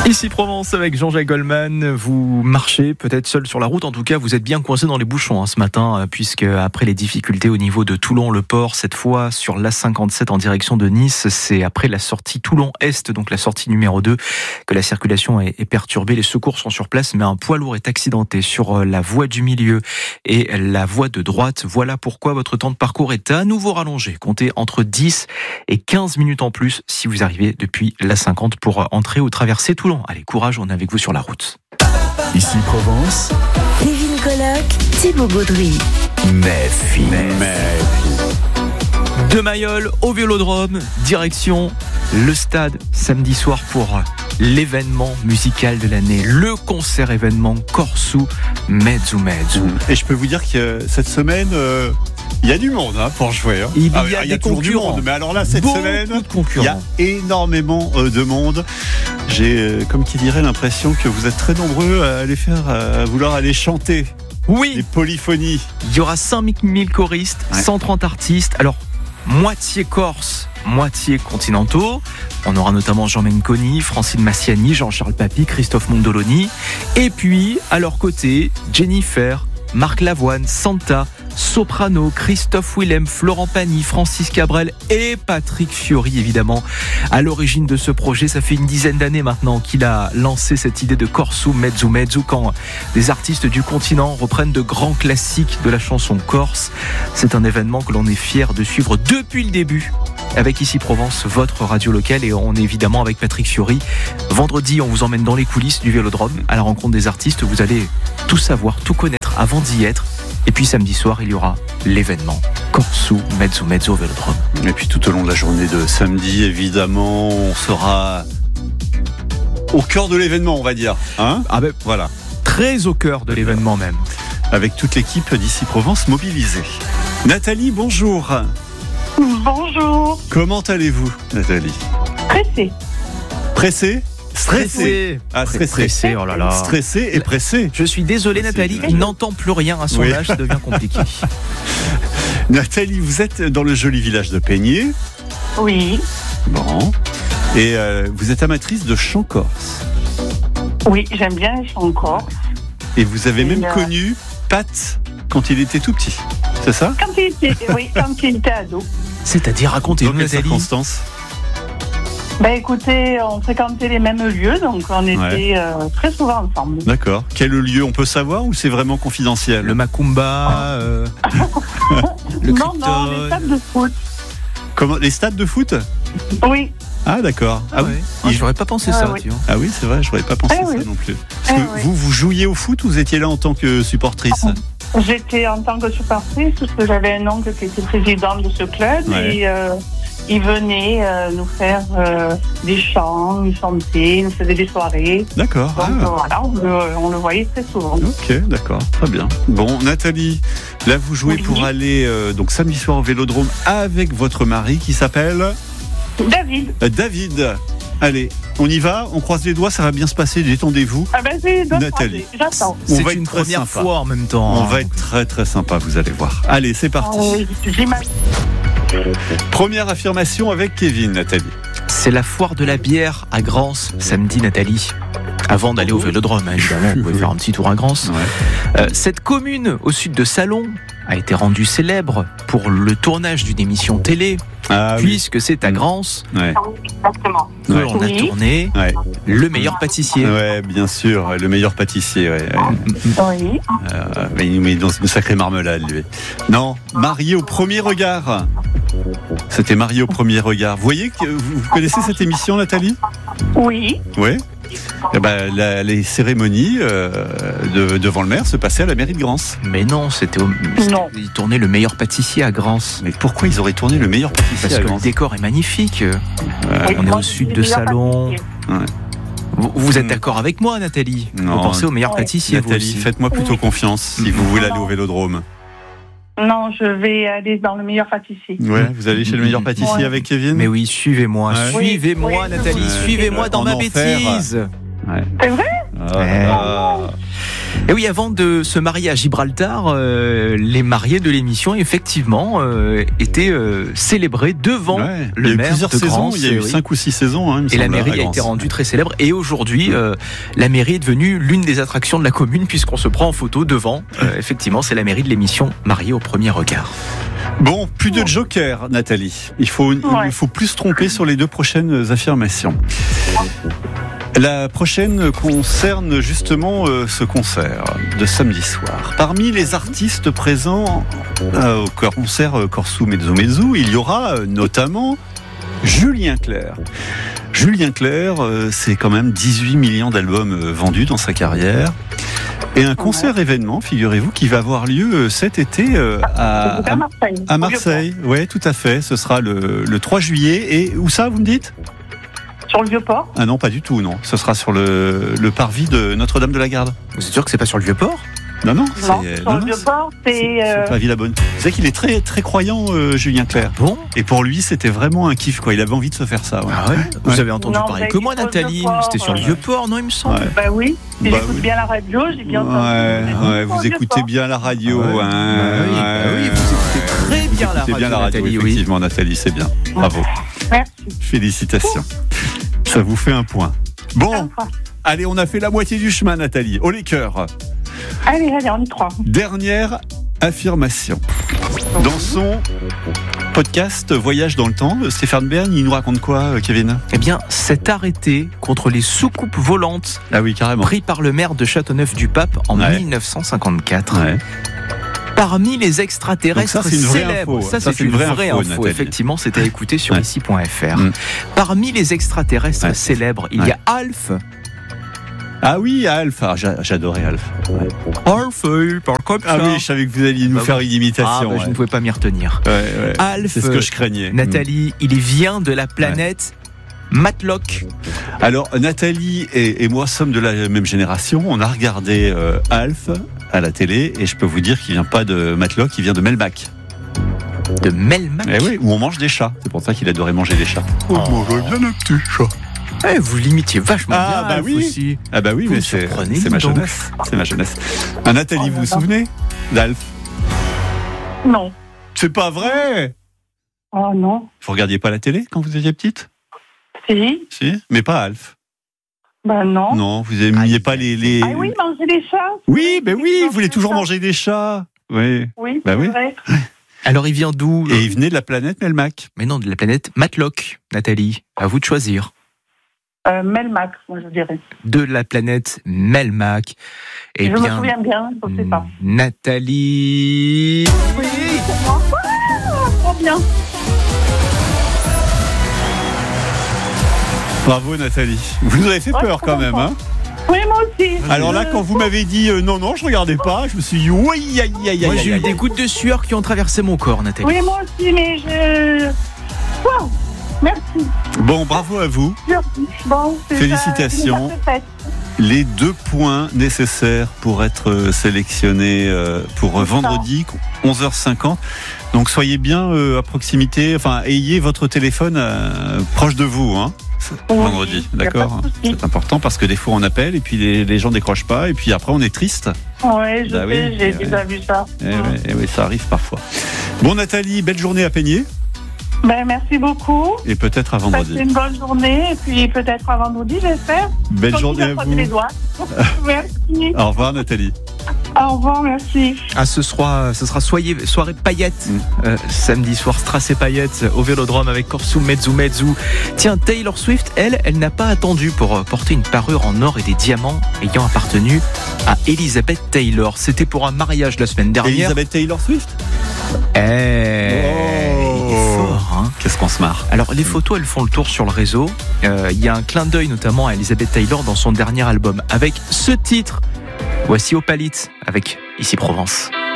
Ici Provence avec Jean-Jacques Goldman. Vous marchez peut-être seul sur la route. En tout cas, vous êtes bien coincé dans les bouchons ce matin, puisque après les difficultés au niveau de Toulon-le-Port, cette fois sur l'A57 en direction de Nice, c'est après la sortie Toulon-Est, donc la sortie numéro 2, que la circulation est perturbée. Les secours sont sur place, mais un poids lourd est accidenté sur la voie du milieu et la voie de droite. Voilà pourquoi votre temps de parcours est à nouveau rallongé. Comptez entre 10 et 15 minutes en plus si vous arrivez depuis l'A50 pour entrer ou traverser Toulon. Allez, courage, on est avec vous sur la route. Ici Provence. Kevin Colloc, Thibaut Baudry. Méfie. De Mayol au Vélodrome, direction le stade samedi soir pour l'événement musical de l'année, le concert événement Corsou Mezzu Mezzu. Et je peux vous dire que cette semaine, il y a du monde pour jouer. Il y a toujours du monde, mais alors là, cette semaine, il y a énormément de monde. J'ai, comme qui dirait, l'impression que vous êtes très nombreux à vouloir aller chanter. Oui, les polyphonies. Il y aura 5000 choristes, 130 artistes. Alors, moitié corse, moitié continentaux. On aura notamment Jean Menconi, Francine Massiani, Jean-Charles Papy, Christophe Mondoloni. Et puis, à leur côté, Jennifer, Marc Lavoine, Santa, Soprano, Christophe Willem, Florent Pagny, Francis Cabrel et Patrick Fiori, évidemment, à l'origine de ce projet. Ça fait une dizaine d'années maintenant qu'il a lancé cette idée de Corsou Mezzu Mezzu, quand des artistes du continent reprennent de grands classiques de la chanson corse. C'est un événement que l'on est fier de suivre depuis le début avec Ici Provence, votre radio locale, et on est évidemment avec Patrick Fiori. Vendredi, on vous emmène dans les coulisses du Vélodrome à la rencontre des artistes. Vous allez tout savoir, tout connaître avant d'y être. Et puis samedi soir, il y aura l'événement Corsou Mezzu Mezzu au Vélodrome. Et puis tout au long de la journée de samedi, évidemment, on sera au cœur de l'événement, on va dire. Voilà. Très au cœur de l'événement même. Avec toute l'équipe d'Ici Provence mobilisée. Nathalie, bonjour. Bonjour. Comment allez-vous, Nathalie? Pressée? Stressé. Stressé, oh là là. Stressé et pressé. Je suis désolé, Nathalie, il n'entend plus rien à son âge, ça devient compliqué. Nathalie, vous êtes dans le joli village de Peigné. Oui. Bon. Et vous êtes amatrice de chant corse. Oui, j'aime bien les chants corse. Et vous avez même connu Pat quand il était tout petit, c'est ça? Quand il était ado. C'est-à-dire, racontez-nous, Nathalie. Dans quelles Nathalie. circonstances? Écoutez, on fréquentait les mêmes lieux, donc on était très souvent ensemble. D'accord. Quel lieu, on peut savoir, ou c'est vraiment confidentiel? Le Macumba, le Non, Krypton. les stades de foot. Comment, les stades de foot? Oui. Ah, d'accord. Ah oui. J'aurais pas pensé ça, oui. tu vois. Ah oui, c'est vrai, j'aurais pas pensé ça non plus. Parce que vous jouiez au foot ou vous étiez là en tant que supportrice? J'étais en tant que supportrice, parce que j'avais un oncle qui était président de ce club, et il venait nous faire des chants, nous chanter, nous faisait des soirées. D'accord. Donc voilà, on le voyait très souvent. Ok, d'accord, très bien. Bon, Nathalie, là vous jouez pour aller donc samedi soir au Vélodrome avec votre mari qui s'appelle David. David. Allez, on y va, on croise les doigts, ça va bien se passer, détendez-vous. Nathalie. J'attends. C'est une première fois en même temps. On va être très très sympa, vous allez voir. Allez, c'est parti. J'imagine. Première affirmation avec Kevin, Nathalie. C'est la foire de la bière à Grance, samedi, Nathalie. Avant d'aller au Vélodrome, évidemment, vous pouvez faire un petit tour à Grance. Cette commune au sud de Salon a été rendue célèbre pour le tournage d'une émission télé, puisque c'est à Grance Exactement. que l'on a tourné Le meilleur pâtissier. Ouais, bien sûr, le meilleur pâtissier. Oui. Il met dans une sacrée marmelade, lui. Non, Marié au premier regard. C'était Marié au premier regard. Vous voyez que vous connaissez cette émission, Nathalie? Oui. Oui. Les cérémonies devant le maire se passaient à la mairie de Grance. Mais non, ils tournaient Le meilleur pâtissier à Grance. Mais pourquoi ils auraient tourné Le meilleur pâtissier Parce à que Grance? le décor est magnifique. On est au sud de Salon. Vous êtes d'accord avec moi, Nathalie? Non. Vous pensez au meilleur pâtissier, vous Nathalie, aussi. faites-moi plutôt confiance si vous voulez aller au Vélodrome. Non, je vais aller dans le meilleur pâtissier. Ouais, vous allez chez le meilleur pâtissier avec Kevin? Mais oui, suivez-moi. Ouais. Suivez-moi, Oui. Nathalie. Suivez-moi dans En ma enfer. bêtise. Ouais. C'est vrai? Et oui, avant de se marier à Gibraltar, les mariés de l'émission, effectivement, étaient célébrés devant le maire de Grance. Il y a eu 5 ou 6 saisons. Hein, et la mairie a été rendue très célèbre. Et aujourd'hui, la mairie est devenue l'une des attractions de la commune, puisqu'on se prend en photo devant. Effectivement, c'est la mairie de l'émission Mariés au premier regard. Bon, plus de joker, Nathalie. Il faut plus se tromper sur les 2 prochaines affirmations. La prochaine concerne justement ce concert de samedi soir. Parmi les artistes présents au concert Corso Mezzo Mezzo, il y aura notamment Julien Clerc. Julien Clerc, c'est quand même 18 millions d'albums vendus dans sa carrière. Et un concert-événement, figurez-vous, qui va avoir lieu cet été à Marseille. À Marseille, oui, tout à fait. Ce sera le 3 juillet. Et où ça, vous me dites ? Sur le Vieux-Port ? Ah non, pas du tout, non. Ce sera sur le parvis de Notre-Dame de la Garde. Vous êtes sûr que c'est pas sur le Vieux-Port ? Non, sur le Vieux-Port, c'est pas Villabonne. Vous savez qu'il est très, très croyant, Julien Clerc. Bon. Et pour lui, c'était vraiment un kiff, quoi. Il avait envie de se faire ça. Ouais. Ah ouais ? Vous avez entendu pareil que moi, Nathalie. C'était sur le Vieux-Port, non, il me semble. Bah oui. Si j'écoute bien la radio, j'ai bien entendu. Vous écoutez bien la radio. Oui, vous écoutez très bien la radio. Nathalie, effectivement, Nathalie, c'est bien. Bravo. Merci. Félicitations. Ça vous fait un point. Bon, allez, on a fait la moitié du chemin, Nathalie. Au les cœurs. Allez, on y croit. Dernière affirmation. Dans son podcast Voyage dans le temps, Stéphane Bern, il nous raconte quoi, Kevin ? Eh bien, cet arrêté contre les soucoupes volantes pris par le maire de Châteauneuf-du-Pape en 1954. Ouais. Parmi les extraterrestres célèbres, c'est une vraie info. Effectivement, c'était à écouter sur ici.fr. Parmi les extraterrestres célèbres, il y a Alf. Ah oui, Alf. Ah, j'adorais Alf. Alf, il parle comme ça. Ah oui, je savais que vous alliez nous faire une imitation. Je ne pouvais pas m'y retenir. Alf, c'est ce que je craignais. Nathalie, il vient de la planète Matlock. Alors, Nathalie et moi sommes de la même génération. On a regardé Alf à la télé et je peux vous dire qu'il vient pas de Matlock, il vient de Melmac. De Melmac ? Eh oui, où on mange des chats. C'est pour ça qu'il adorait manger des chats. On mangerait bien un petit chat. Vous l'imitiez vachement bien. Bah oui. Aussi. Ah bah oui, vous mais c'est ma jeunesse. C'est ma jeunesse. Nathalie, vous vous souvenez d'Alf ? Non. C'est pas vrai ? Oh non. Vous regardiez pas la télé quand vous étiez petite ? Si, mais pas Alf. Bah non. Non, vous n'aimiez pas les... Ah oui, manger des chats. Oui, ben oui, vous voulez toujours manger des chats. Oui. Oui, bah oui. Vrai. Alors il vient d'où ? Et il venait de la planète Melmac. Mais non, de la planète Matlock, Nathalie. À vous de choisir. Melmac, moi je dirais. De la planète Melmac. Je me souviens bien, je ne sais pas. Nathalie. Oui, c'est moi. Trop bien. Bravo Nathalie. Vous nous avez fait peur quand même, hein ? Oui, moi aussi. Alors là, quand vous m'avez dit non, je regardais pas, je me suis dit oui, aïe. Moi j'ai eu des gouttes de sueur qui ont traversé mon corps, Nathalie. Oui, moi aussi, mais Wow. Merci. Bon, bravo à vous. Bon, félicitations. Les 2 points nécessaires pour être sélectionné pour vendredi, 11h50. Donc soyez bien à proximité, ayez votre téléphone proche de vous, hein, vendredi, d'accord ? C'est important parce que des fois on appelle et puis les gens décrochent pas et puis après on est triste. Oui, j'ai déjà vu ça. Oui, ça arrive parfois. Bon Nathalie, belle journée à Peigné. Merci beaucoup. Et peut-être à vendredi. Passez une bonne journée et puis peut-être à vendredi, j'espère. Belle journée à vous. Les doigts. Merci. Au revoir Nathalie. Au revoir, merci. Ce sera soirée paillettes. Samedi soir, Strass et paillettes au Vélodrome avec Corso Mezzo Mezzo. Tiens, Taylor Swift, elle n'a pas attendu pour porter une parure en or et des diamants ayant appartenu à Elizabeth Taylor. C'était pour un mariage la semaine dernière. Elizabeth Taylor Swift ? Il est fort, hein. Qu'est-ce qu'on se marre. Alors les photos, elles font le tour sur le réseau. Il y a un clin d'œil notamment à Elizabeth Taylor dans son dernier album avec ce titre. Voici Opalit avec Ici Provence.